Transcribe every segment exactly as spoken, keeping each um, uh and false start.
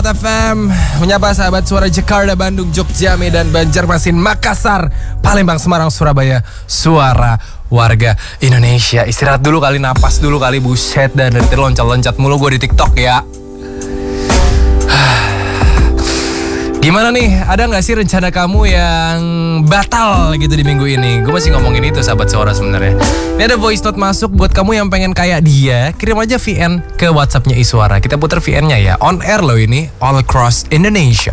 F M. Menyapa sahabat suara Jakarta, Bandung, Jogja, Medan, Banjarmasin, Makassar, Palembang, Semarang, Surabaya. Suara warga Indonesia. Istirahat dulu kali, napas dulu kali. Buset, dan dari tadi loncat-loncat mulu gue di TikTok ya. Gimana nih, ada gak sih rencana kamu yang batal gitu di minggu ini? Gue masih ngomongin itu sahabat suara sebenarnya. Ini ada voice note masuk buat kamu yang pengen kayak dia. Kirim aja V N ke WhatsAppnya Iswara. Kita putar V N-nya ya, on air loh ini, all across Indonesia.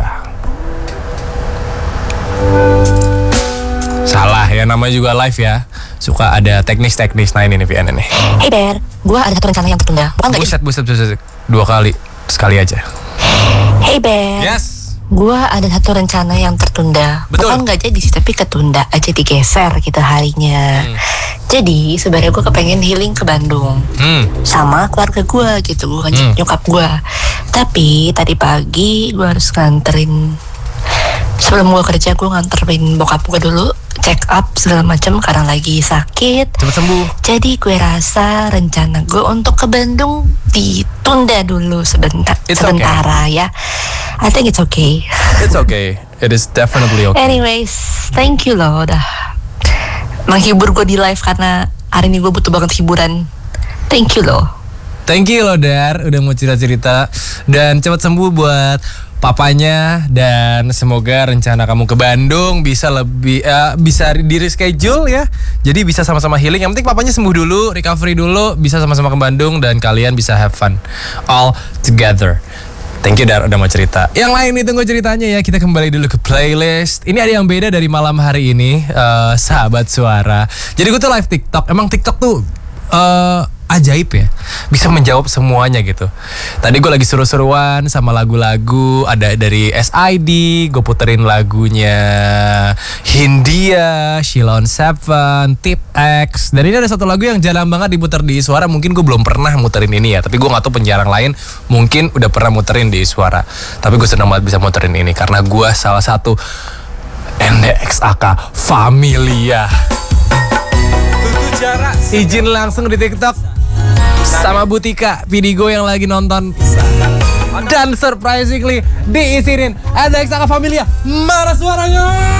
Salah ya, namanya juga live ya. Suka ada teknis-teknis. Nah ini nih V N ini. Hey Ber, gue ada satu rencana yang tertunda. Bukan gak buset, buset, buset, dua kali. Sekali aja. Hey Ber. Yes. Gue ada satu rencana yang tertunda. Betul. Bukan gak jadi sih, tapi ketunda aja, digeser gitu harinya. hmm. Jadi sebenarnya gue kepengen healing ke Bandung hmm. sama keluarga gue gitu. Gue ngajak hmm. nyokap gue. Tapi tadi pagi gue harus nganterin, sebelum gue kerja gue nganterin bokap gue dulu check up segala macam karena lagi sakit. Cepat sembuh. Jadi gue rasa rencana gue untuk ke Bandung ditunda dulu sebentar, It's sementara okay. ya. I think it's okay. It's okay. It is definitely okay. Anyways, thank you loh udah menghibur gue di live karena hari ini gue butuh banget hiburan. Thank you loh. Thank you loh Dar, udah mau cerita-cerita. Dan cepat sembuh buat papanya. Dan semoga rencana kamu ke Bandung bisa lebih uh, bisa di reschedule ya. Jadi bisa sama-sama healing. Yang penting papanya sembuh dulu, recovery dulu, bisa sama-sama ke Bandung dan kalian bisa have fun all together. Thank you Dar udah mau cerita. Yang lain nih tunggu ceritanya ya. Kita kembali dulu ke playlist. Ini ada yang beda dari malam hari ini, uh, sahabat suara. Jadi gue tuh live TikTok. Emang TikTok tuh uh, ajaib ya, bisa menjawab semuanya gitu. Tadi gue lagi seru-seruan sama lagu-lagu. Ada dari S I D, gue puterin lagunya Hindia, Sheila on Seven, Tip X. Dan ini ada satu lagu yang jarang banget diputar di Iswara. Mungkin gue belum pernah muterin ini ya, tapi gue gak tahu penjarang lain mungkin udah pernah muterin di Iswara. Tapi gue senang banget bisa muterin ini karena gue salah satu N D X A K Familia. Izin langsung di TikTok sama Butika, Vidigo yang lagi nonton. Dan surprisingly diizinin N D X A K Familia. Mana suaranya?